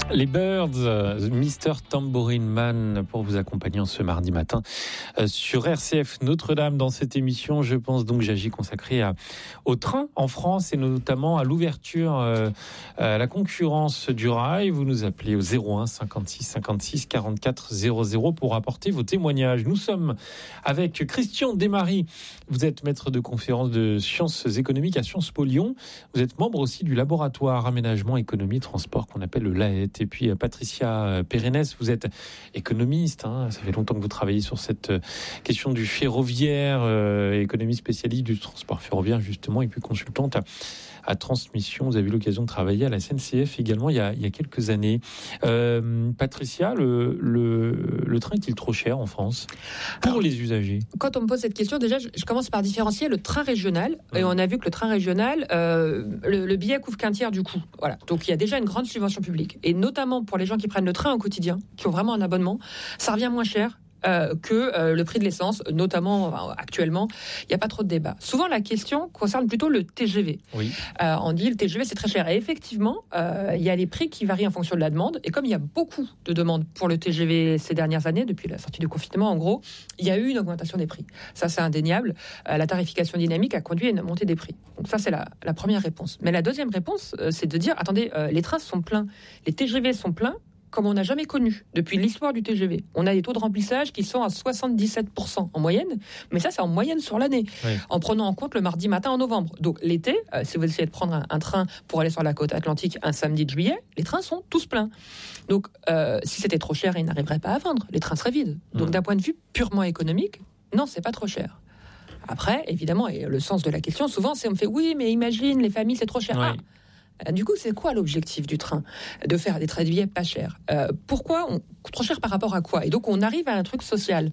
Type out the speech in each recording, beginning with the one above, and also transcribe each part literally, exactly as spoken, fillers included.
Les Birds, euh, mister Tambourine Man, pour vous accompagner en ce mardi matin euh, sur R C F Notre-Dame. Dans cette émission, je pense donc j'agis consacrée à, au train en France et notamment à l'ouverture euh, à la concurrence du rail. Vous nous appelez au zéro un cinquante-six cinquante-six quarante-quatre zéro zéro pour apporter vos témoignages. Nous sommes avec Christian Desmaries. Vous êtes maître de conférence de sciences économiques à Sciences Po Lyon. Vous êtes membre aussi du laboratoire aménagement, économie, transport qu'on appelle le L A E T. Et puis Patricia Pérennes, vous êtes économiste, hein, ça fait longtemps que vous travaillez sur cette question du ferroviaire, euh, économie spécialiste du transport ferroviaire justement, et puis consultante à, à Transmission. Vous avez eu l'occasion de travailler à la S N C F également il y a, il y a quelques années. Euh, Patricia, le, le, le train est-il trop cher en France pour Alors, les usagers ? Quand on me pose cette question, déjà, je, je commence par différencier le train régional. Mmh. Et on a vu que le train régional, euh, le, le billet couvre qu'un tiers du coût. Voilà. Donc il y a déjà une grande subvention publique. Et notamment pour les gens qui prennent le train au quotidien, qui ont vraiment un abonnement, ça revient moins cher Euh, que euh, le prix de l'essence, notamment euh, actuellement, il n'y a pas trop de débat. Souvent, la question concerne plutôt le T G V. Oui. Euh, on dit le T G V, c'est très cher. Et effectivement, euh, il y a les prix qui varient en fonction de la demande. Et comme il y a beaucoup de demandes pour le T G V ces dernières années, depuis la sortie du confinement, en gros, il y a eu une augmentation des prix. Ça, c'est indéniable. Euh, la tarification dynamique a conduit à une montée des prix. Donc ça, c'est la, la première réponse. Mais la deuxième réponse, euh, c'est de dire, attendez, euh, les trains sont pleins, les T G V sont pleins, comme on n'a jamais connu depuis l'histoire du T G V. On a des taux de remplissage qui sont à soixante-dix-sept pour cent en moyenne, mais ça, c'est en moyenne sur l'année, oui. En prenant en compte le mardi matin en novembre. Donc l'été, euh, si vous essayez de prendre un, un train pour aller sur la côte atlantique un samedi de juillet, les trains sont tous pleins. Donc euh, si c'était trop cher, ils n'arriveraient pas à vendre. Les trains seraient vides. Donc mmh. d'un point de vue purement économique, non, c'est pas trop cher. Après, évidemment, et le sens de la question, souvent, c'est on me fait « oui, mais imagine, les familles, c'est trop cher oui. ». Ah, du coup, c'est quoi l'objectif du train ? De faire des trains de billets pas chers. Euh, pourquoi on... Trop cher par rapport à quoi ? Et donc, on arrive à un truc social.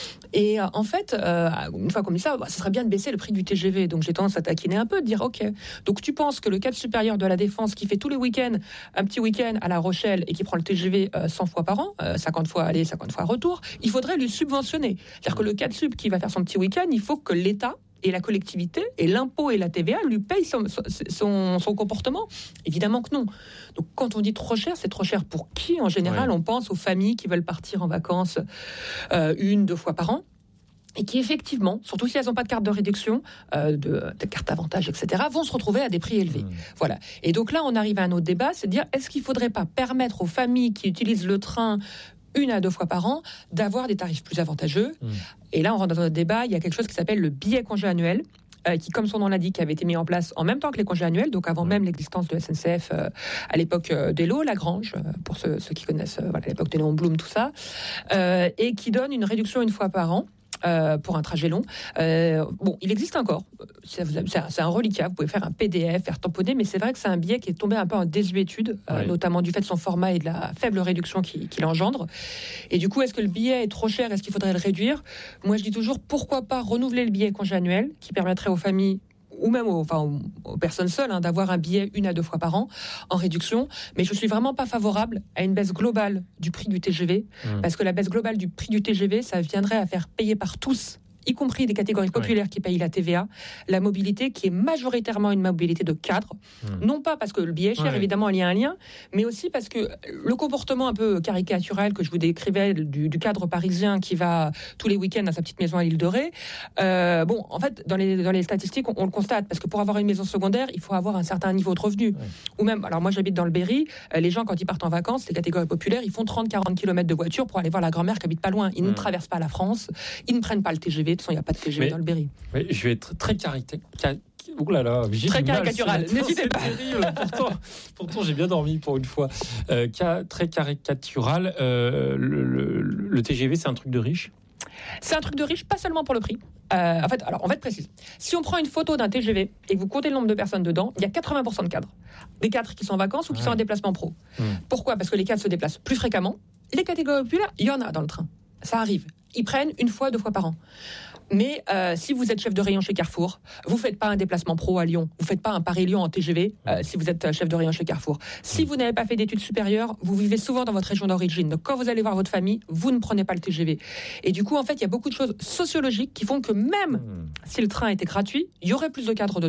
Et euh, en fait, euh, une fois qu'on dit ça, bah, ce serait bien de baisser le prix du T G V. Donc, j'ai tendance à taquiner un peu, de dire, OK, donc tu penses que le cadre supérieur de la Défense, qui fait tous les week-ends, un petit week-end à La Rochelle, et qui prend le T G V euh, cent fois par an, euh, cinquante fois aller, cinquante fois retour, il faudrait lui subventionner. C'est-à-dire que le cadre sup qui va faire son petit week-end, il faut que l'État et la collectivité, et l'impôt et la T V A lui payent son, son, son comportement. Évidemment que non. Donc quand on dit trop cher, c'est trop cher pour qui ? En général, ouais. On pense aux familles qui veulent partir en vacances euh, une, deux fois par an, et qui effectivement, surtout si elles n'ont pas de carte de réduction, euh, de, de carte d'avantage, et cetera, vont se retrouver à des prix élevés. Mmh. Voilà. Et donc là, on arrive à un autre débat, c'est de dire, est-ce qu'il ne faudrait pas permettre aux familles qui utilisent le train une à deux fois par an, d'avoir des tarifs plus avantageux. Mmh. Et là, on rentre dans notre débat, il y a quelque chose qui s'appelle le billet congé annuel, euh, qui, comme son nom l'indique, avait été mis en place en même temps que les congés annuels, donc avant mmh. même l'existence de S N C F, euh, à l'époque euh, d'Elo, Lagrange, euh, pour ceux, ceux qui connaissent, euh, voilà, à l'époque de Léon Blum, tout ça, euh, et qui donne une réduction une fois par an. Euh, pour un trajet long. Euh, bon, il existe encore. C'est, c'est un reliquat. Vous pouvez faire un P D F, faire tamponner, mais c'est vrai que c'est un billet qui est tombé un peu en désuétude, euh, oui. notamment du fait de son format et de la faible réduction qu'il, qu'il engendre. Et du coup, est-ce que le billet est trop cher ? Est-ce qu'il faudrait le réduire ? Moi, je dis toujours, pourquoi pas renouveler le billet congé annuel, qui permettrait aux familles ou même aux, enfin, aux, aux personnes seules, hein, d'avoir un billet une à deux fois par an en réduction. Mais je ne suis vraiment pas favorable à une baisse globale du prix du T G V, mmh. parce que la baisse globale du prix du T G V, ça viendrait à faire payer par tous, y compris des catégories populaires oui. qui payent la T V A, la mobilité qui est majoritairement une mobilité de cadre. Mmh. Non pas parce que le billet est cher, ouais. évidemment, il y a un lien, mais aussi parce que le comportement un peu caricatural que je vous décrivais du, du cadre parisien qui va tous les week-ends à sa petite maison à l'île de Ré, euh, bon, en fait, dans les, dans les statistiques, on, on le constate, parce que pour avoir une maison secondaire, il faut avoir un certain niveau de revenu. Ouais. Ou même, alors moi j'habite dans le Berry, euh, les gens quand ils partent en vacances, les catégories populaires, ils font trente à quarante kilomètres de voiture pour aller voir la grand-mère qui habite pas loin. Ils mmh. ne traversent pas la France, ils ne prennent pas le T G V. De toute façon, il n'y a pas de T G V mais, dans le Berry. Mais je vais être très caricatural. Ouh là là, j'ai très caricatural. N'hésitez pas. pourtant, pourtant, j'ai bien dormi pour une fois. Euh, très caricatural. Euh, le, le, le T G V, c'est un truc de riche. C'est un truc de riche, pas seulement pour le prix. Euh, en fait, alors on va être précis. Si on prend une photo d'un T G V et que vous comptez le nombre de personnes dedans, il y a quatre-vingts pour cent de cadres. Des cadres qui sont en vacances ou qui ouais. sont en déplacement pro. Mmh. Pourquoi ? Parce que les cadres se déplacent plus fréquemment. Les catégories populaires, il y en a dans le train. Ça arrive. Ils prennent une fois, deux fois par an. Mais euh, si vous êtes chef de rayon chez Carrefour, vous ne faites pas un déplacement pro à Lyon, vous ne faites pas un Paris-Lyon en T G V euh, si vous êtes chef de rayon chez Carrefour. Si vous n'avez pas fait d'études supérieures, vous vivez souvent dans votre région d'origine. Donc quand vous allez voir votre famille, vous ne prenez pas le T G V. Et du coup, en fait, il y a beaucoup de choses sociologiques qui font que même mmh. si le train était gratuit, il y aurait plus de cadres dedans.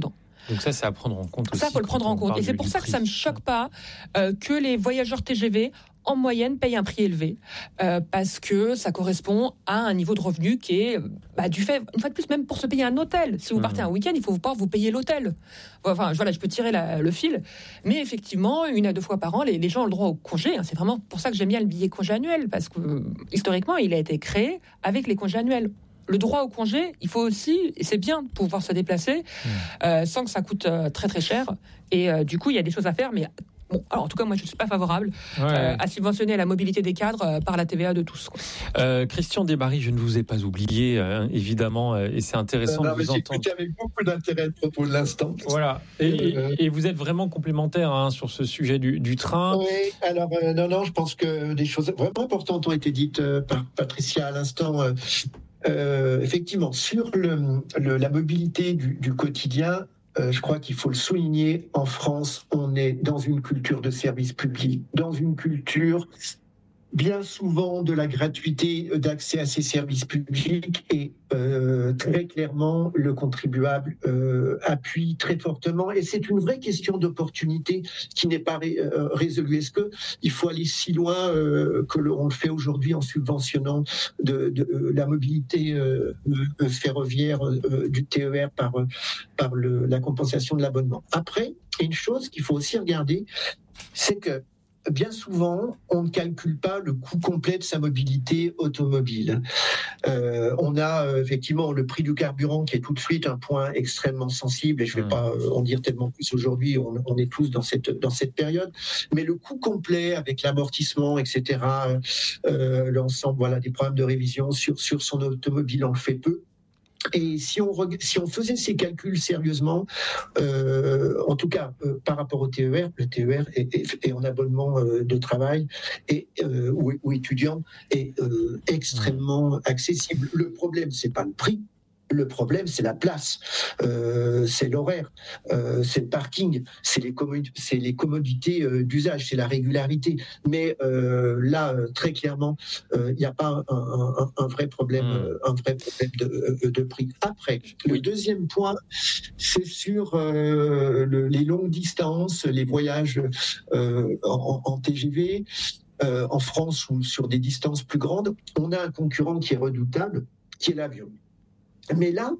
Donc ça, c'est à prendre en compte aussi. Ça, il faut le prendre en compte. Et c'est pour ça que ça ne me choque pas euh, que les voyageurs T G V, en moyenne, payent un prix élevé. Euh, parce que ça correspond à un niveau de revenu qui est, bah, du fait, une fois de plus, même pour se payer un hôtel. Si vous partez mmh. un week-end, il faut pouvoir vous payer l'hôtel. Enfin, voilà, je peux tirer la, le fil. Mais effectivement, une à deux fois par an, les, les gens ont le droit au congé. Hein. C'est vraiment pour ça que j'aime bien le billet congé annuel. Parce que, euh, historiquement, il a été créé avec les congés annuels. Le droit au congé, il faut aussi, et c'est bien de pouvoir se déplacer mmh. euh, sans que ça coûte euh, très très cher. Et euh, du coup, il y a des choses à faire, mais bon, alors, en tout cas, moi, je ne suis pas favorable ouais. euh, à subventionner la mobilité des cadres euh, par la T V A de tous. Quoi. Euh, Christian Desbarry, je ne vous ai pas oublié, euh, évidemment, euh, et c'est intéressant euh, non, de vous entendre. J'ai avec beaucoup d'intérêt le propos de l'instant. Voilà, et, euh, et, et vous êtes vraiment complémentaires hein, sur ce sujet du, du train. Oui, alors, euh, non, non, je pense que des choses vraiment importantes ont été dites euh, par Patricia à l'instant. Euh, euh, effectivement, sur le, le, la mobilité du, du quotidien, Euh, je crois qu'il faut le souligner, en France, on est dans une culture de service public, dans une culture bien souvent de la gratuité d'accès à ces services publics et euh, très clairement le contribuable euh, appuie très fortement et c'est une vraie question d'opportunité qui n'est pas ré, euh, résolue. Est-ce que il faut aller si loin euh, que le, on le fait aujourd'hui en subventionnant de, de, de la mobilité euh, ferroviaire euh, du T E R par, par le, la compensation de l'abonnement? Après, une chose qu'il faut aussi regarder, c'est que bien souvent, on ne calcule pas le coût complet de sa mobilité automobile. Euh, on a euh, effectivement le prix du carburant qui est tout de suite un point extrêmement sensible et je ne vais mmh. pas euh, en dire tellement plus aujourd'hui, on, on est tous dans cette, dans cette période, mais le coût complet avec l'amortissement, et cetera, euh, l'ensemble voilà, des programmes de révision sur, sur son automobile en fait peu. Et si on, si on faisait ces calculs sérieusement, euh, en tout cas euh, par rapport au T E R, le T E R est, est, est en abonnement euh, de travail et, euh, ou, ou étudiant est euh, extrêmement accessible. Le problème, c'est pas le prix. Le problème, c'est la place, euh, c'est l'horaire, euh, c'est le parking, c'est les, commod- c'est les commodités euh, d'usage, c'est la régularité. Mais euh, là, très clairement, il euh, n'y a pas un, un, un vrai problème, mmh. un vrai problème de, de prix. Après, le deuxième point, c'est sur euh, le, les longues distances, les voyages euh, en, en T G V. Euh, en France ou sur des distances plus grandes, on a un concurrent qui est redoutable, qui est l'avion. Mais là,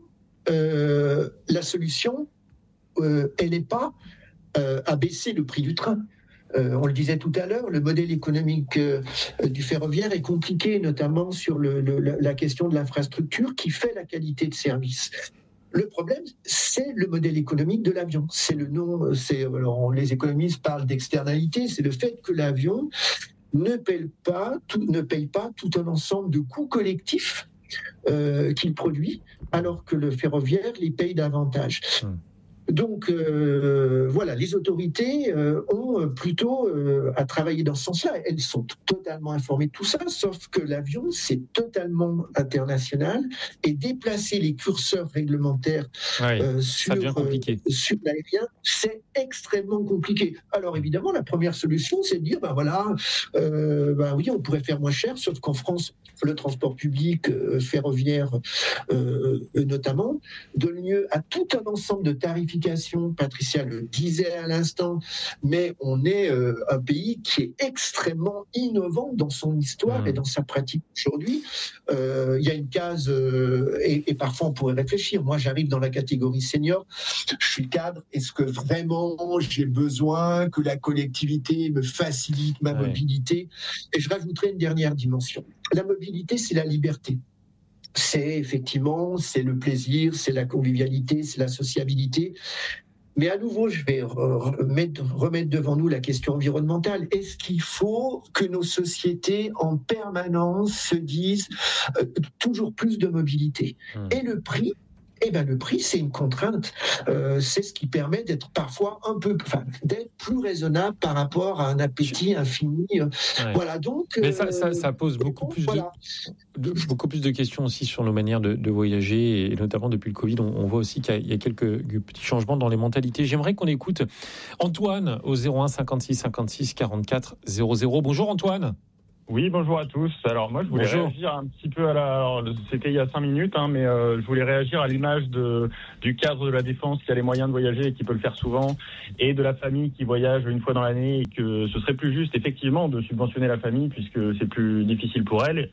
euh, la solution, euh, elle n'est pas euh, à baisser le prix du train. Euh, on le disait tout à l'heure, le modèle économique euh, du ferroviaire est compliqué, notamment sur le, le, la question de l'infrastructure qui fait la qualité de service. Le problème, c'est le modèle économique de l'avion. C'est le nom, c'est, alors, les économistes parlent d'externalité, c'est le fait que l'avion ne paye pas tout, ne paye pas tout un ensemble de coûts collectifs Euh, qu'il produit, alors que le ferroviaire les paye davantage. Mmh. Donc euh, voilà, les autorités euh, ont plutôt euh, à travailler dans ce sens-là. Elles sont totalement informées de tout ça, sauf que l'avion, c'est totalement international et déplacer les curseurs réglementaires ouais, euh, sur, euh, sur l'aérien, c'est extrêmement compliqué. Alors évidemment, la première solution, c'est de dire, ben voilà, euh, ben oui, on pourrait faire moins cher, sauf qu'en France, le transport public euh, ferroviaire euh, notamment donne lieu à tout un ensemble de tarifications. Patricia le disait à l'instant, mais on est euh, un pays qui est extrêmement innovant dans son histoire mmh. et dans sa pratique aujourd'hui. Euh, il y a une case, euh, et, et parfois on pourrait réfléchir. Moi, j'arrive dans la catégorie senior, je suis cadre. Est-ce que vraiment j'ai besoin que la collectivité me facilite ma ouais. mobilité? Et je rajouterai une dernière dimension. La mobilité, c'est la liberté. C'est effectivement, c'est le plaisir, c'est la convivialité, c'est la sociabilité. Mais à nouveau, je vais remettre, remettre devant nous la question environnementale. Est-ce qu'il faut que nos sociétés en permanence se disent euh, toujours plus de mobilité ? Mmh. Et le prix, eh ben le prix, c'est une contrainte. Euh, c'est ce qui permet d'être parfois un peu, enfin, d'être plus raisonnable par rapport à un appétit infini. Ouais. Voilà, donc. Mais ça, ça, ça pose beaucoup donc, plus voilà. de, de, beaucoup plus de questions aussi sur nos manières de, de voyager et notamment depuis le Covid, on, on voit aussi qu'il y a, il y a quelques petits changements dans les mentalités. J'aimerais qu'on écoute Antoine au zéro un cinquante-six cinquante-six quarante-quatre zéro zéro. Bonjour Antoine. Oui, bonjour à tous. Alors moi, je voulais bonjour. réagir un petit peu à la... Alors, c'était il y a cinq minutes, hein, mais euh, je voulais réagir à l'image de, du cadre de la défense qui a les moyens de voyager et qui peut le faire souvent, et de la famille qui voyage une fois dans l'année, et que ce serait plus juste, effectivement, de subventionner la famille, puisque c'est plus difficile pour elle.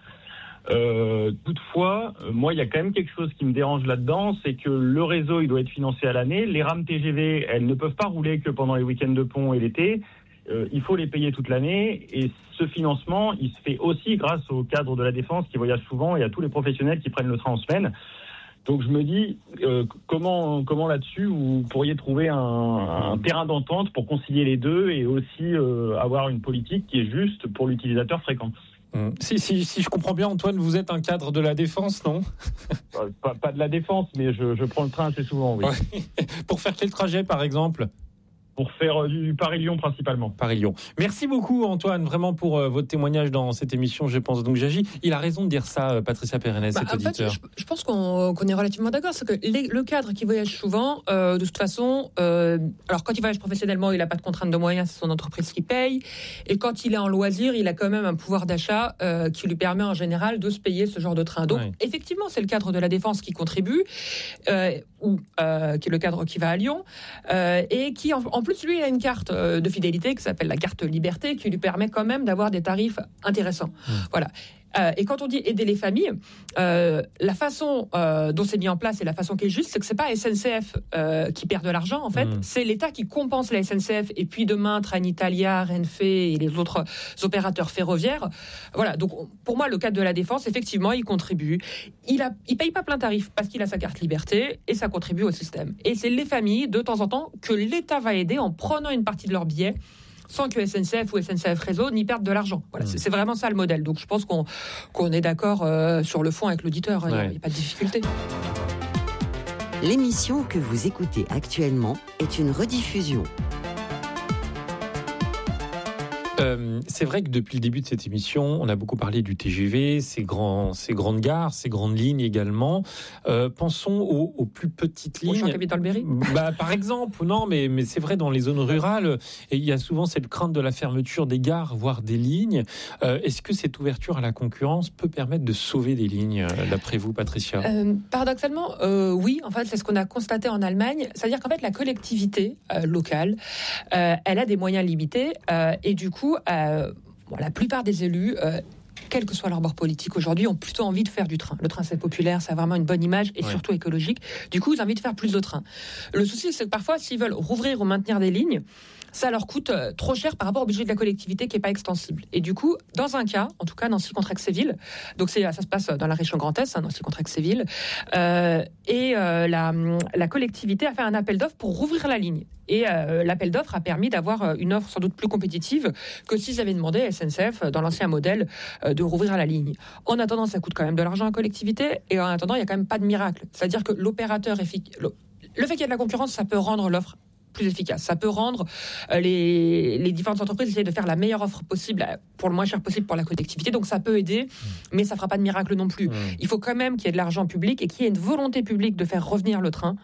Euh, toutefois, moi, il y a quand même quelque chose qui me dérange là-dedans, c'est que le réseau, il doit être financé à l'année. Les rames T G V, elles ne peuvent pas rouler que pendant les week-ends de pont et l'été. Euh, il faut les payer toute l'année, et ce financement, il se fait aussi grâce au cadre de la défense qui voyage souvent et à tous les professionnels qui prennent le train en semaine. Donc je me dis, euh, comment, comment là-dessus vous pourriez trouver un, un terrain d'entente pour concilier les deux et aussi euh, avoir une politique qui est juste pour l'utilisateur fréquent. Mmh. Si, si, si je comprends bien, Antoine, vous êtes un cadre de la défense, non ? euh, pas, pas de la défense, mais je, je prends le train assez souvent, oui. Ouais. Pour faire quel trajet, par exemple ? Pour faire du Paris-Lyon principalement. Paris-Lyon. Merci beaucoup Antoine, vraiment pour euh, votre témoignage dans cette émission, je pense donc j'agis. Il a raison de dire ça, euh, Patricia Pérennes, bah, cet en auditeur. fait, je, je pense qu'on, qu'on est relativement d'accord, c'est que les, le cadre qui voyage souvent, euh, de toute façon, euh, alors quand il voyage professionnellement, il n'a pas de contrainte de moyens, c'est son entreprise qui paye, et quand il est en loisir, il a quand même un pouvoir d'achat euh, qui lui permet en général de se payer ce genre de train. Donc ouais. Effectivement, c'est le cadre de la défense qui contribue, euh, ou euh, qui est le cadre qui va à Lyon, euh, et qui en, en plus lui, il a une carte de fidélité qui s'appelle la carte Liberté, qui lui permet quand même d'avoir des tarifs intéressants. Mmh. Voilà. Euh, et quand on dit aider les familles, euh, la façon euh, dont c'est mis en place et la façon qui est juste, c'est que c'est pas S N C F euh, qui perd de l'argent en fait, mmh. c'est l'État qui compense la S N C F et puis demain Trenitalia, Renfe et les autres opérateurs ferroviaires. Voilà. Donc pour moi, le cadre de la défense, effectivement, il contribue. Il a, il paye pas plein tarif parce qu'il a sa carte Liberté et ça contribue au système. Et c'est les familles de temps en temps que l'État va aider en prenant une partie de leur billet, sans que S N C F ou S N C F Réseau n'y perdent de l'argent. Voilà, mmh. c'est, c'est vraiment ça le modèle. Donc je pense qu'on, qu'on est d'accord euh, sur le fond avec l'auditeur. Il ouais. n'y a, a pas de difficulté. L'émission que vous écoutez actuellement est une rediffusion. Euh, c'est vrai que depuis le début de cette émission, on a beaucoup parlé du T G V, ces, grands, ces grandes gares, ces grandes lignes également. Euh, pensons aux, aux plus petites lignes. Au Champ-Capital-Berry bah, par exemple, non, mais, mais c'est vrai, dans les zones rurales, et il y a souvent cette crainte de la fermeture des gares, voire des lignes. Euh, est-ce que cette ouverture à la concurrence peut permettre de sauver des lignes, d'après vous, Patricia ? euh, Paradoxalement, euh, oui. En fait, c'est ce qu'on a constaté en Allemagne. C'est-à-dire qu'en fait, la collectivité euh, locale, euh, elle a des moyens limités, euh, et du coup, Euh, bon, la plupart des élus, euh, quel que soit leur bord politique aujourd'hui, ont plutôt envie de faire du train. Le train, c'est populaire, ça a vraiment une bonne image et ouais. surtout écologique. Du coup, ils ont envie de faire plus de trains. Le souci, c'est que parfois, s'ils veulent rouvrir ou maintenir des lignes, ça leur coûte trop cher par rapport au budget de la collectivité qui n'est pas extensible. Et du coup, dans un cas, en tout cas Nancy-Contrexéville, donc c'est, ça se passe dans la région Grand Est, hein, Nancy-Contrexéville, euh, et euh, la, la collectivité a fait un appel d'offres pour rouvrir la ligne. Et euh, l'appel d'offres a permis d'avoir une offre sans doute plus compétitive que s'ils avaient demandé à S N C F, dans l'ancien modèle, euh, de rouvrir la ligne. En attendant, ça coûte quand même de l'argent à la collectivité, et en attendant, il n'y a quand même pas de miracle. C'est-à-dire que l'opérateur effic- le, le fait qu'il y ait de la concurrence, ça peut rendre l'offre plus efficace. Ça peut rendre euh, les, les différentes entreprises essayer de faire la meilleure offre possible pour le moins cher possible pour la collectivité. Donc ça peut aider, mmh. mais ça fera pas de miracle non plus. Mmh. Il faut quand même qu'il y ait de l'argent public et qu'il y ait une volonté publique de faire revenir le train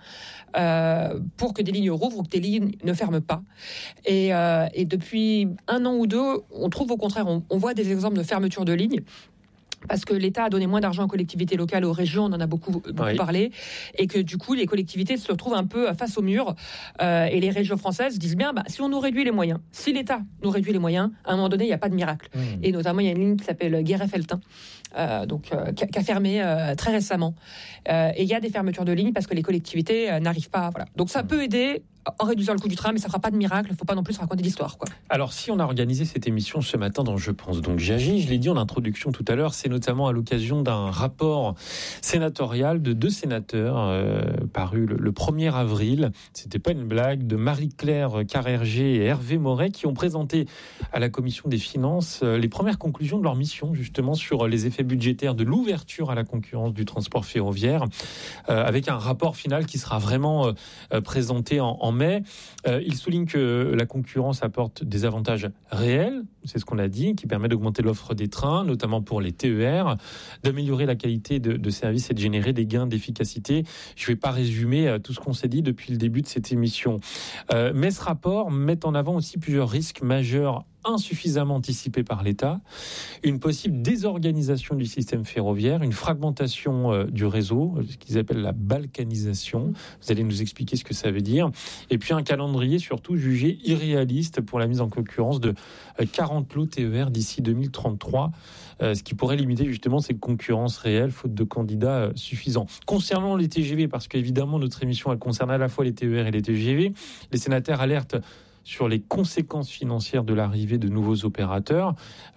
euh, pour que des lignes rouvrent ou que des lignes ne ferment pas. Et, euh, et depuis un an ou deux, on trouve au contraire, on, on voit des exemples de fermeture de lignes. Parce que l'État a donné moins d'argent aux collectivités locales, aux régions, on en a beaucoup, beaucoup oui. parlé, et que du coup, les collectivités se retrouvent un peu face au mur, euh, et les régions françaises disent bien, bah, si on nous réduit les moyens, si l'État nous réduit les moyens, à un moment donné, il n'y a pas de miracle. Mmh. Et notamment, il y a une ligne qui s'appelle Guéret-Felletin, euh, donc, euh, qui, a, qui a fermé euh, très récemment. Euh, et il y a des fermetures de lignes parce que les collectivités euh, n'arrivent pas. Voilà. Donc ça mmh. peut aider en réduisant le coût du train, mais ça ne fera pas de miracle. Il ne faut pas non plus se raconter d'histoire, quoi. Alors, si on a organisé cette émission ce matin dans Je pense donc j'agis, je l'ai dit en introduction tout à l'heure, c'est notamment à l'occasion d'un rapport sénatorial de deux sénateurs euh, paru le, le premier avril. C'était pas une blague, de Marie-Claire Carrerger et Hervé Moret qui ont présenté à la Commission des Finances euh, les premières conclusions de leur mission, justement, sur les effets budgétaires de l'ouverture à la concurrence du transport ferroviaire, euh, avec un rapport final qui sera vraiment euh, présenté en, en mai. Euh, il souligne que la concurrence apporte des avantages réels, c'est ce qu'on a dit, qui permet d'augmenter l'offre des trains, notamment pour les T E R, d'améliorer la qualité de, de service et de générer des gains d'efficacité. Je ne vais pas résumer tout ce qu'on s'est dit depuis le début de cette émission. Euh, mais ce rapport met en avant aussi plusieurs risques majeurs insuffisamment anticipée par l'État, une possible désorganisation du système ferroviaire, une fragmentation euh, du réseau, ce qu'ils appellent la balkanisation. Vous allez nous expliquer ce que ça veut dire. Et puis un calendrier surtout jugé irréaliste pour la mise en concurrence de quarante lots T E R d'ici deux mille trente-trois, euh, ce qui pourrait limiter justement cette concurrence réelle, faute de candidats euh, suffisants. Concernant les T G V, parce qu'évidemment notre émission elle concerne à la fois les T E R et les T G V, les sénateurs alertent sur les conséquences financières de l'arrivée de nouveaux opérateurs,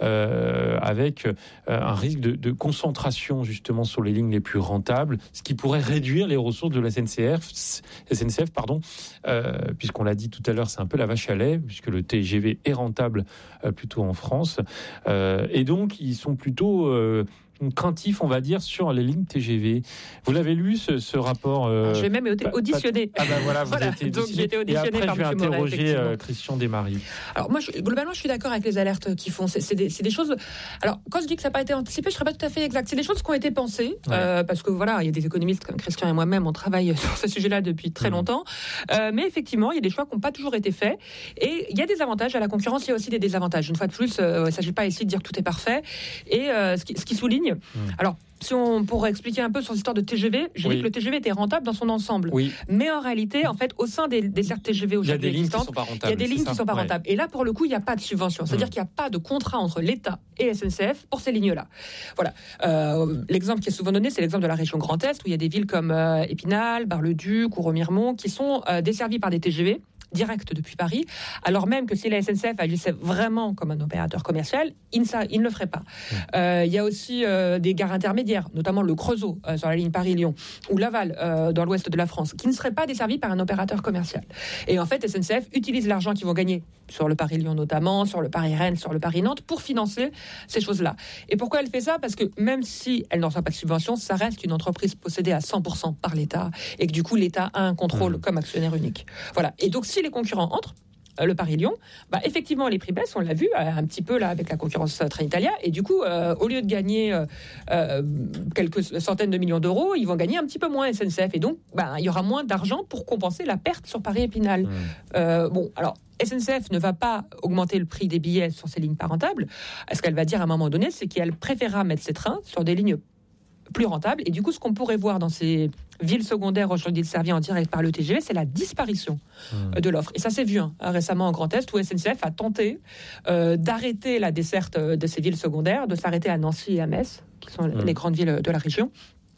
euh, avec euh, un risque de, de concentration justement sur les lignes les plus rentables, ce qui pourrait réduire les ressources de la S N C F, S N C F pardon, euh, puisqu'on l'a dit tout à l'heure, c'est un peu la vache à lait, puisque le T G V est rentable euh, plutôt en France, euh, et donc ils sont plutôt euh, craintif, on va dire, sur les lignes T G V. Vous l'avez lu, ce, ce rapport euh... Je vais même auditionner. Ah ben voilà, vous voilà, avez été donc j'ai été auditionné et après, par je vais M. Moret, interroger euh, Christian Desmaries. Alors moi, je, globalement, je suis d'accord avec les alertes qu'ils font. C'est, c'est, des, c'est des choses... Alors, quand je dis que ça n'a pas été anticipé, je ne serais pas tout à fait exact. C'est des choses qui ont été pensées, ouais. euh, parce que voilà, il y a des économistes comme Christian et moi-même, on travaille sur ce sujet-là depuis très mmh. longtemps. Euh, mais effectivement, il y a des choix qui n'ont pas toujours été faits. Et il y a des avantages à la concurrence, il y a aussi des désavantages. Une fois de plus, euh, il ne s'agit pas ici de dire que tout est parfait. Et euh, ce, qui, ce qui souligne... Mmh. Alors, si on pourrait expliquer un peu sur l'histoire de T G V, j'ai oui. dit que le T G V était rentable dans son ensemble. Oui. Mais en réalité, en fait, au sein des dessertes T G V aujourd'hui existantes, il y a des lignes qui ne sont pas rentables. Et là, pour le coup, il n'y a pas de subvention. C'est-à-dire mmh. qu'il n'y a pas de contrat entre l'État et S N C F pour ces lignes-là. Voilà. Euh, l'exemple qui est souvent donné, c'est l'exemple de la région Grand Est, où il y a des villes comme euh, Épinal, Bar-le-Duc ou Remiremont qui sont euh, desservies par des T G V direct depuis Paris, alors même que si la S N C F agissait vraiment comme un opérateur commercial, il ne, il ne le ferait pas. Euh, il y a aussi euh, des gares intermédiaires, notamment le Creusot euh, sur la ligne Paris-Lyon, ou Laval euh, dans l'ouest de la France, qui ne seraient pas desservis par un opérateur commercial. Et en fait, S N C F utilise l'argent qu'ils vont gagner sur le Paris-Lyon notamment, sur le Paris-Rennes, sur le Paris-Nantes, pour financer ces choses-là. Et pourquoi elle fait ça ? Parce que même si elle n'en reçoit pas de subvention, ça reste une entreprise possédée à cent pour cent par l'État, et que du coup, l'État a un contrôle mmh. comme actionnaire unique. Voilà. Et donc, si les concurrents entrent, le Paris-Lyon, bah effectivement les prix baissent, on l'a vu un petit peu là avec la concurrence Trenitalia, et du coup euh, au lieu de gagner euh, euh, quelques centaines de millions d'euros, ils vont gagner un petit peu moins S N C F, et donc bah, il y aura moins d'argent pour compenser la perte sur Paris-Épinal. Mmh. Euh, bon, alors S N C F ne va pas augmenter le prix des billets sur ces lignes pas rentables. Ce qu'elle va dire à un moment donné, c'est qu'elle préférera mettre ses trains sur des lignes plus rentable. Et du coup, ce qu'on pourrait voir dans ces villes secondaires aujourd'hui desservies en direct par le T G V, c'est la disparition mmh. de l'offre. Et ça s'est vu hein, récemment en Grand Est, où S N C F a tenté euh, d'arrêter la desserte de ces villes secondaires, de s'arrêter à Nancy et à Metz, qui sont mmh. les grandes villes de la région.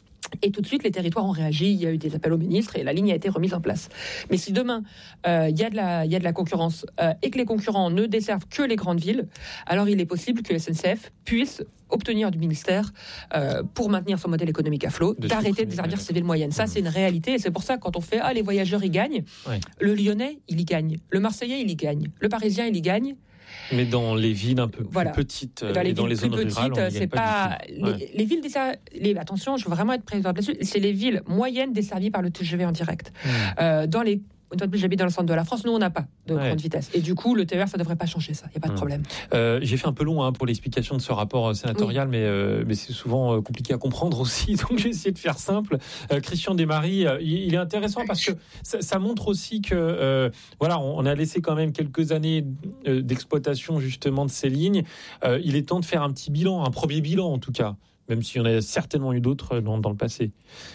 Et tout de suite, les territoires ont réagi, il y a eu des appels au ministre et la ligne a été remise en place. Mais si demain, euh, il y a de la, il y a de la concurrence euh, et que les concurrents ne desservent que les grandes villes, alors il est possible que S N C F puisse obtenir du ministère, euh, pour maintenir son modèle économique à flot, de d'arrêter de desservir ces villes moyennes. Ça, mmh. c'est une réalité. Et c'est pour ça que quand on fait « Ah, les voyageurs, ils gagnent ouais. », le Lyonnais, il y gagne. Le Marseillais, il y gagne. Le Parisien, il y gagne. Mais dans les villes un peu plus voilà. petites, dans les, et dans les zones petites, rurales, on c'est pas, pas les, ouais. les villes desservies. Les, attention, je veux vraiment être préventive là-dessus. C'est les villes moyennes desservies par le T G V en direct. Mmh. Euh, dans les Une fois de plus, j'habite dans le centre de la France. Nous, on n'a pas de ouais. grande vitesse. Et du coup, le T E R, ça ne devrait pas changer ça. Il n'y a pas de problème. Euh, j'ai fait un peu long hein, pour l'explication de ce rapport sénatorial, oui. mais, euh, mais c'est souvent euh, compliqué à comprendre aussi. Donc, j'ai essayé de faire simple. Euh, Christian Desmaries, euh, il, il est intéressant parce que ça, ça montre aussi que, euh, voilà, on, on a laissé quand même quelques années euh, d'exploitation justement de ces lignes. Euh, il est temps de faire un petit bilan, un premier bilan en tout cas, même s'il y en a certainement eu d'autres dans, dans le passé.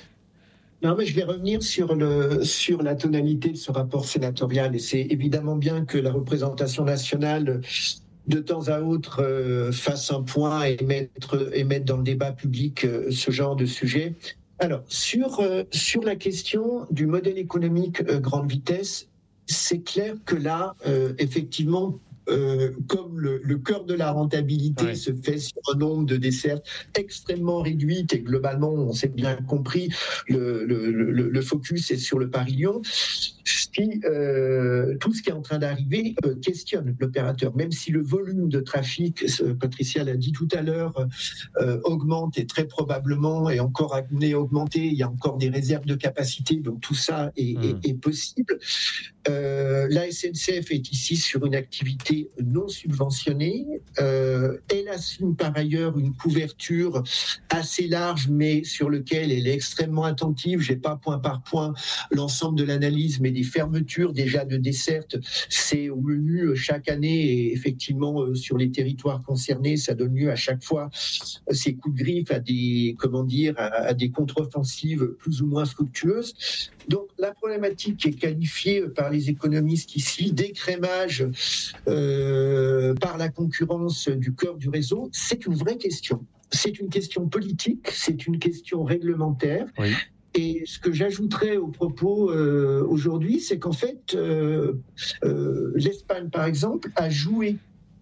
Non, mais je vais revenir sur, le, sur la tonalité de ce rapport sénatorial. Et c'est évidemment bien que la représentation nationale, de temps à autre, euh, fasse un point et mettre, et mettre dans le débat public euh, ce genre de sujet. Alors, sur, euh, sur la question du modèle économique euh, grande vitesse, c'est clair que là, euh, effectivement, Euh, comme le, le cœur de la rentabilité ouais. se fait sur un nombre de dessertes extrêmement réduites et globalement, on s'est bien compris, le, le, le, le focus est sur le Paris-Lyon. Si, euh, tout ce qui est en train d'arriver euh, questionne l'opérateur, même si le volume de trafic, euh, Patricia l'a dit tout à l'heure, euh, augmente et très probablement est encore amené à augmenter. Il y a encore des réserves de capacité, donc tout ça est, mmh. est, est possible. Euh, la S N C F est ici sur une activité non subventionnée subventionnée. Euh, elle assume par ailleurs une couverture assez large, mais sur lequel elle est extrêmement attentive. J'ai pas point par point l'ensemble de l'analyse, mais des fermetures déjà de dessertes, c'est au menu chaque année, et effectivement sur les territoires concernés, ça donne lieu à chaque fois ces coups de griffe à des, comment dire, à, à des contre-offensives plus ou moins fructueuses. Donc la problématique qui est qualifiée par les économistes ici d'écrémage euh, par la concurrence du cœur du réseau, c'est une vraie question. C'est une question politique, c'est une question réglementaire. Oui. Et ce que j'ajouterais au propos euh, aujourd'hui, c'est qu'en fait, euh, euh, l'Espagne, par exemple, a joué,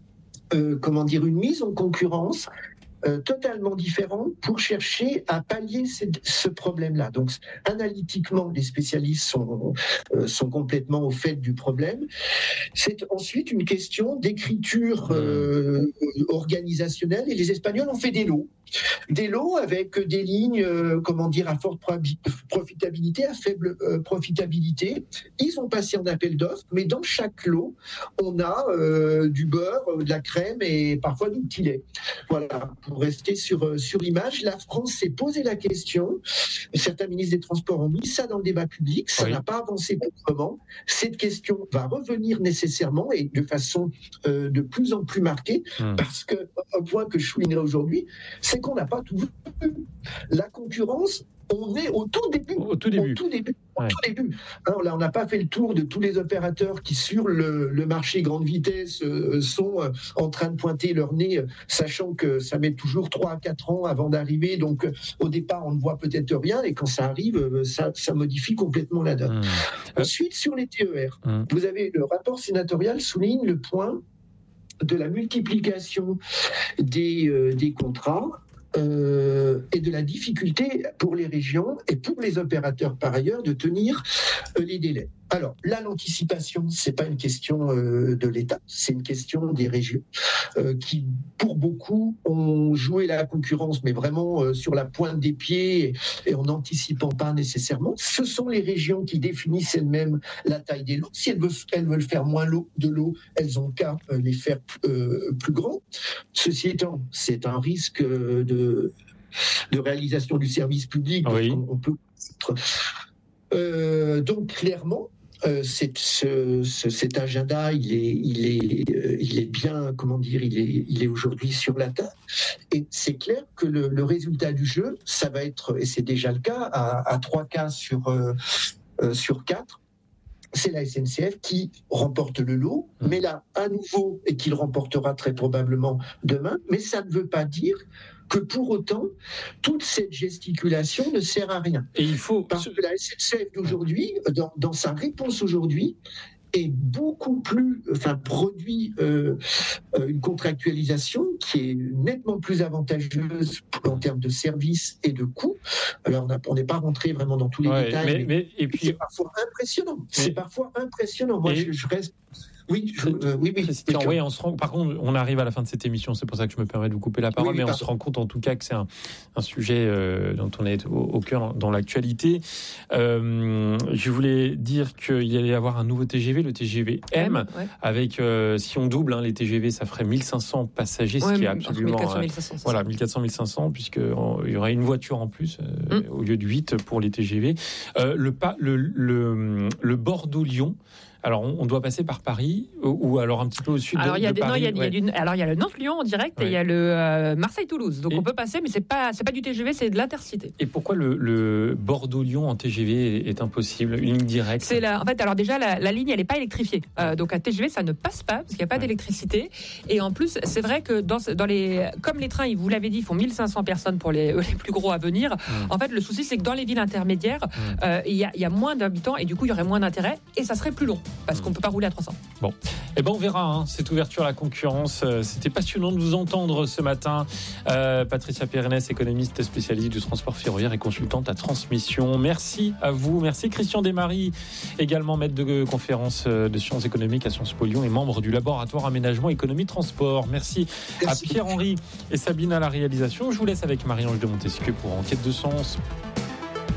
euh, comment dire, une mise en concurrence Euh, totalement différente pour chercher à pallier ce, ce problème-là. Donc, analytiquement, les spécialistes sont, euh, sont complètement au fait du problème. C'est ensuite une question d'écriture euh, organisationnelle, et les Espagnols ont fait des lots. Des lots avec des lignes, euh, comment dire, à forte profitabilité, à faible euh, profitabilité. Ils ont passé en appel d'offres, mais dans chaque lot, on a euh, du beurre, de la crème et parfois du petit lait. Voilà, pour rester sur, sur l'image, la France s'est posé la question. Certains ministres des Transports ont mis ça dans le débat public, ça oui. n'a pas avancé proprement. Cette question va revenir nécessairement et de façon euh, de plus en plus marquée, mmh. parce qu'un point que je soulignerai aujourd'hui, c'est qu'on n'a pas tout vu. La concurrence, on est au tout début. Au tout début. Au tout début. Ouais. Au tout début. Alors là, on n'a pas fait le tour de tous les opérateurs qui, sur le, le marché grande vitesse, euh, sont euh, en train de pointer leur nez, euh, sachant que ça met toujours trois à quatre ans avant d'arriver. Donc, euh, au départ, on ne voit peut-être rien, et quand ça arrive, euh, ça, ça modifie complètement la donne. Mmh. Ensuite, sur les T E R, mmh. vous avez le rapport sénatorial souligne le point de la multiplication des, euh, des contrats. Euh, et de la difficulté pour les régions et pour les opérateurs par ailleurs de tenir euh, les délais. Alors là, l'anticipation, c'est pas une question euh, de l'État, c'est une question des régions euh, qui, pour beaucoup, ont joué la concurrence, mais vraiment euh, sur la pointe des pieds et, et en n'anticipant pas nécessairement. Ce sont les régions qui définissent elles-mêmes la taille des lots. Si elles veulent, elles veulent faire moins l'eau, de l'eau, elles ont qu'à euh, les faire euh, plus grands. Ceci étant, c'est un risque euh, de, de réalisation du service public. Oui. On, on peut... Euh, donc clairement, Euh, c'est, ce, ce, cet agenda, il est, il est, euh, il est bien, comment dire, il est, il est aujourd'hui sur la table. Et c'est clair que le, le résultat du jeu, ça va être, et c'est déjà le cas, à, à trois cas sur, euh, euh, sur quatre, c'est la S N C F qui remporte le lot, mais là, à nouveau, et qu'il remportera très probablement demain, mais ça ne veut pas dire que pour autant, toute cette gesticulation ne sert à rien. Et il faut... Parce que la S N C F d'aujourd'hui, dans, dans sa réponse aujourd'hui, est beaucoup plus, enfin, produit euh, une contractualisation qui est nettement plus avantageuse en termes de services et de coûts. Alors, on n'est pas rentré vraiment dans tous les ouais, détails, mais, mais, et puis... c'est parfois impressionnant. Mais... C'est parfois impressionnant. Moi, et... je, je reste... Oui, je, euh, oui, oui. Christian, oui, on se rend. Par contre, on arrive à la fin de cette émission, c'est pour ça que je me permets de vous couper la parole, oui, mais on se rend compte en tout cas que c'est un, un sujet euh, dont on est au, au cœur dans l'actualité. Euh, je voulais dire qu'il y allait y avoir un nouveau T G V, le T G V M, ouais. avec euh, si on double hein, les T G V, ça ferait mille cinq cents passagers, ce ouais, qui est absolument mille quatre cents, mille cinq cents, voilà mille quatre cents, mille cinq cents, puisque il y aura une voiture en plus euh, mm. au lieu de huit pour les T G V. Euh, le pas le le, le Bordeaux-Lyon. Alors, on doit passer par Paris ou, ou alors un petit peu au sud alors, de, y a de des, Paris. Non, il y a, ouais. y a du, alors, il y a le Nantes-Lyon en direct ouais. et il y a le euh, Marseille-Toulouse. Donc, et on peut passer, mais c'est pas, c'est pas du T G V, c'est de l'Intercité. Et pourquoi le, le Bordeaux-Lyon en T G V est, est impossible, une ligne directe? C'est la, en fait, alors déjà, la, la ligne, elle n'est pas électrifiée. Euh, donc, à T G V, ça ne passe pas parce qu'il n'y a pas ouais. d'électricité. Et en plus, c'est vrai que dans, dans les, comme les trains, vous l'avez dit, ils font mille cinq cents personnes pour les, les plus gros à venir. Mmh. En fait, le souci, c'est que dans les villes intermédiaires, mmh. euh, il y a, il y a moins d'habitants et du coup, il y aurait moins d'intérêt et ça serait plus long parce mmh. qu'on ne peut pas rouler à trois cents. Bon, eh ben on verra hein, cette ouverture à la concurrence. C'était passionnant de vous entendre ce matin. Euh, Patricia Pérenès, économiste spécialiste du transport ferroviaire et consultante à Transmission. Merci à vous. Merci Christian Desmaries, également maître de conférence de sciences économiques à Sciences Po Lyon et membre du laboratoire aménagement économie transport. Merci, Merci. à Pierre-Henri et Sabine à la réalisation. Je vous laisse avec Marie-Ange de Montesquieu pour Enquête de sens.